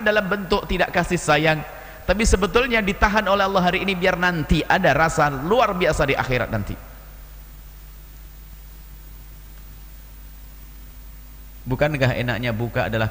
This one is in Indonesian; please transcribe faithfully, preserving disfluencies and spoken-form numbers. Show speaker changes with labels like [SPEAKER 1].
[SPEAKER 1] dalam bentuk tidak kasih sayang, tapi sebetulnya ditahan oleh Allah hari ini biar nanti ada rasa luar biasa di akhirat nanti. Bukankah enaknya buka adalah